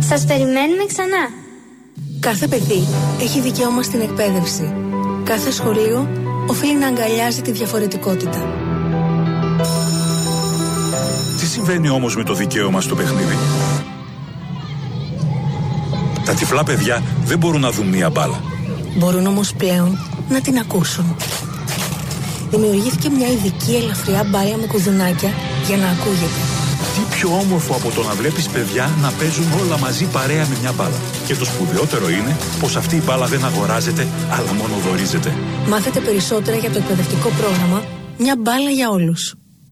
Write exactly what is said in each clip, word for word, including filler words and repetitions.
Σας περιμένουμε ξανά. Κάθε παιδί έχει δικαίωμα στην εκπαίδευση. Κάθε σχολείο οφείλει να αγκαλιάζει τη διαφορετικότητα. Τι συμβαίνει όμως με το δικαίωμα στο παιχνίδι? Τα τυφλά παιδιά δεν μπορούν να δουν μία μπάλα. Μπορούν όμως πλέον να την ακούσουν. Δημιουργήθηκε μια ειδική ελαφριά μπάλα με κουδουνάκια για να ακούγεται. Τι πιο όμορφο από το να βλέπεις παιδιά να παίζουν όλα μαζί παρέα με μια μπάλα. Και το σπουδαιότερο είναι πως αυτή η μπάλα δεν αγοράζεται, αλλά μόνο δωρίζεται. Μάθετε περισσότερα για το εκπαιδευτικό πρόγραμμα «Μια μπάλα για όλους».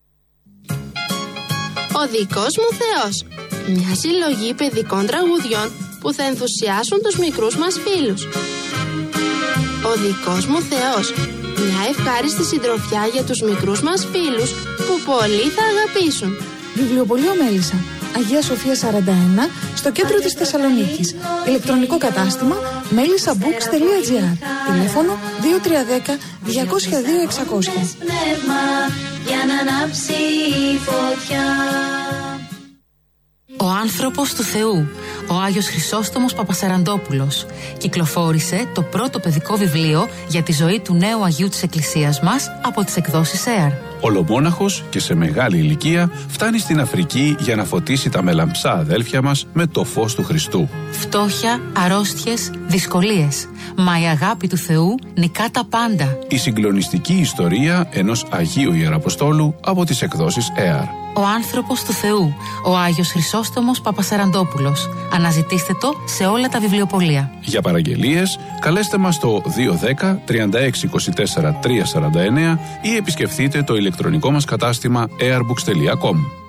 Ο δικός μου Θεός. Μια συλλογή παιδικών τραγουδιών που θα ενθουσιάσουν τους μικρούς μας φίλους. Ο δικός μου Θεός. Μια ευχάριστη συντροφιά για τους μικρούς μας φίλους που πολλοί θα αγαπήσουν. Βιβλιοπωλείο Μέλισσα, Αγία Σοφία σαράντα ένα, στο κέντρο της Θεσσαλονίκης. Ηλεκτρονικό κατάστημα μέλισσαμπooks τελεία τζι άρ. Τηλέφωνο δύο τρία ένα μηδέν διακόσια δύο εξακόσια. Ο άνθρωπος του Θεού, ο Άγιος Χρυσόστομος Παπασαραντόπουλος, κυκλοφόρησε το πρώτο παιδικό βιβλίο για τη ζωή του νέου Αγίου της Εκκλησίας μας από τις εκδόσεις ΕΑΡ. Ολομόναχος και σε μεγάλη ηλικία φτάνει στην Αφρική για να φωτίσει τα μελαμψά αδέλφια μας με το φως του Χριστού. Φτώχεια, αρρώστιες, δυσκολίες. Μα η αγάπη του Θεού νικά τα πάντα. Η συγκλονιστική ιστορία ενός Αγίου Ιεραποστόλου από τις εκδόσεις ΕΑΡ. Ο άνθρωπος του Θεού, ο Άγιος Χρυσόστομος Παπασαραντόπουλος. Αναζητήστε το σε όλα τα βιβλιοπωλεία. Για παραγγελίες, καλέστε μας στο δύο ένα μηδέν τρία έξι είκοσι τέσσερα τριακόσια σαράντα εννέα ή επισκεφτείτε το ηλεκτρονικό μας κατάστημα airbox τελεία com.